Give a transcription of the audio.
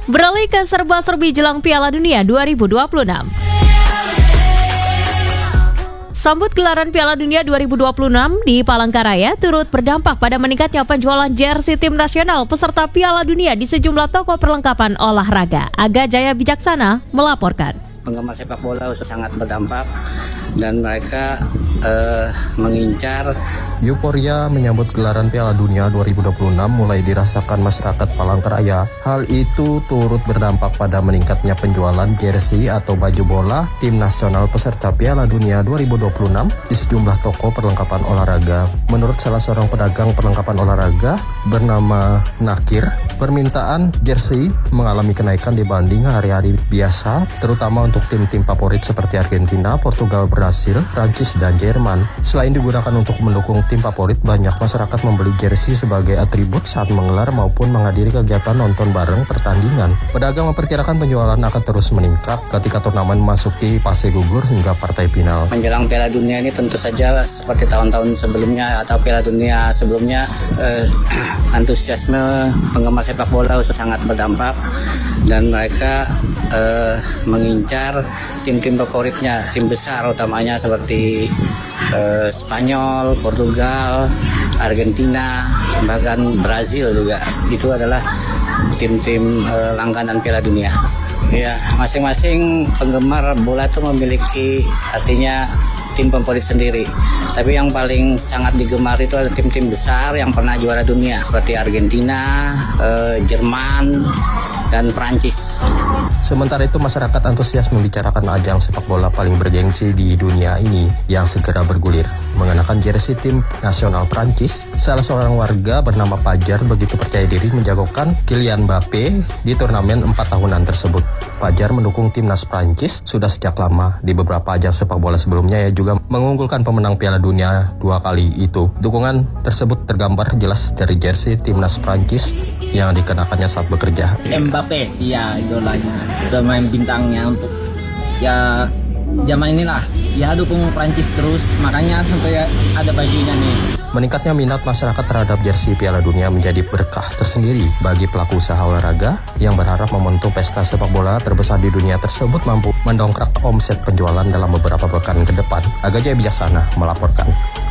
Beralih ke serba-serbi jelang Piala Dunia 2026. Sambut gelaran Piala Dunia 2026 di Palangkaraya turut berdampak pada meningkatnya penjualan jersey tim nasional peserta Piala Dunia di sejumlah toko perlengkapan olahraga. Aga Jaya Bijaksana melaporkan. Penggemar sepak bola sangat berdampak dan mereka mengincar. Euforia menyambut gelaran Piala Dunia 2026 mulai dirasakan masyarakat Palangkaraya. Hal itu turut berdampak pada meningkatnya penjualan jersey atau baju bola tim nasional peserta Piala Dunia 2026 di sejumlah toko perlengkapan olahraga. Menurut salah seorang pedagang perlengkapan olahraga bernama Nakir, permintaan jersey mengalami kenaikan dibanding hari-hari biasa, terutama untuk tim-tim favorit seperti Argentina, Portugal, Brasil, Prancis, dan Jerman. Selain digunakan untuk mendukung tim favorit, banyak masyarakat membeli jersey sebagai atribut saat menggelar maupun menghadiri kegiatan nonton bareng pertandingan. Pedagang memperkirakan penjualan akan terus meningkat ketika turnamen memasuki fase gugur hingga partai final. Menjelang Piala Dunia ini tentu saja seperti tahun-tahun sebelumnya atau Piala Dunia sebelumnya, antusiasme penggemar sepak bola sangat berdampak dan mereka mengincar tim-tim favoritnya, tim besar utamanya seperti Spanyol, Portugal, Argentina, bahkan Brazil juga. Itu adalah tim-tim langganan Piala Dunia. Ya, masing-masing penggemar bola itu memiliki artinya tim favorit sendiri. Tapi yang paling sangat digemari itu adalah tim-tim besar yang pernah juara dunia seperti Argentina, Jerman, dan Prancis. Sementara itu masyarakat antusias membicarakan ajang sepak bola paling bergengsi di dunia ini yang segera bergulir. Mengenakan jersey tim nasional Prancis, salah seorang warga bernama Fajar begitu percaya diri menjagokan Kylian Mbappe di turnamen 4 tahunan tersebut. Fajar mendukung timnas Prancis sudah sejak lama. Di beberapa ajang sepak bola sebelumnya ia juga mengunggulkan pemenang Piala Dunia 2 kali itu. Dukungan tersebut tergambar jelas dari jersey timnas Prancis yang dikenakannya saat bekerja. Mbappe, iya idolanya, pemain bintangnya untuk ya zaman inilah. Ya dukung Prancis terus, makanya sampai ada bajunya nih. Meningkatnya minat masyarakat terhadap jersey Piala Dunia menjadi berkah tersendiri bagi pelaku usaha olahraga yang berharap momentum pesta sepak bola terbesar di dunia tersebut mampu mendongkrak omset penjualan dalam beberapa pekan ke depan. Aga Jaya Bijaksana melaporkan.